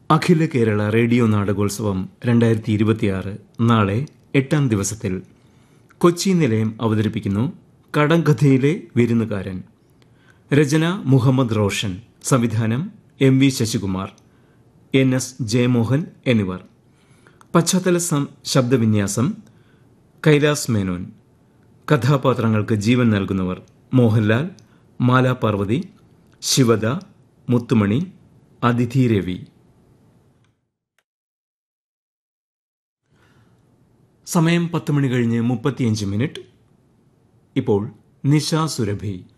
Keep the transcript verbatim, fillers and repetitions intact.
അഖില Kerala radio നാടകോത്സവം രണ്ടായിരത്തി ഇരുപത്തിയാറ് നാളെ എട്ടാം ദിവസത്തിൽ കൊച്ചി നിലയം അവതരിപ്പിക്കുന്നു കടങ്കഥയിലെ വിരുന്നുകാരൻ. രചന മുഹമ്മദ് റോഷൻ, സംവിധാനം M V Sasikumar, N S Jayamohan എന്നിവർ. പശ്ചാത്തല ശബ്ദവിന്യാസം കൈലാസ് മേനോൻ. കഥാപാത്രങ്ങൾക്ക് ജീവൻ നൽകുന്നവർ: മോഹൻലാൽ, മാലാപാർവതി, ശിവദ, മുത്തുമണി, അതിഥി രവി. സമയം പത്ത് മണി കഴിഞ്ഞ് മുപ്പത്തിയഞ്ച് മിനിറ്റ്. ഇപ്പോൾ നിശ സുരഭി.